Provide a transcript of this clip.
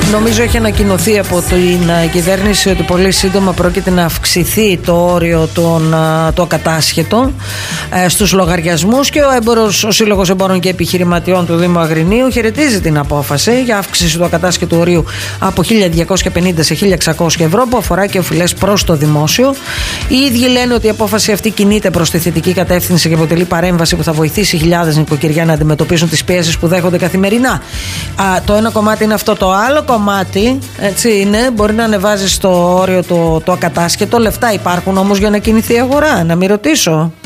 Νομίζω έχει ανακοινωθεί από την κυβέρνηση ότι πολύ σύντομα πρόκειται να αυξηθεί το όριο το ακατάσχετο στους λογαριασμούς, και ο Σύλλογος Εμπόρων και Επιχειρηματιών του Δήμου Αγρινίου χαιρετίζει την απόφαση για αύξηση του ακατάσχετου ορίου από 1.250 σε 1.600 ευρώ, που αφορά και οφειλές προς το δημόσιο. Οι ίδιοι λένε ότι η απόφαση αυτή κινείται προς τη θετική κατεύθυνση και αποτελεί παρέμβαση που θα βοηθήσει χιλιάδες νοικοκυριά να αντιμετωπίσουν τις πιέσεις που δέχονται καθημερινά. Το ένα κομμάτι είναι αυτό. Το άλλο κομμάτι, έτσι είναι, μπορεί να ανεβάζει στο όριο το ακατάσχετο. Λεφτά υπάρχουν όμως για να κινηθεί η αγορά, να μην ρωτήσω.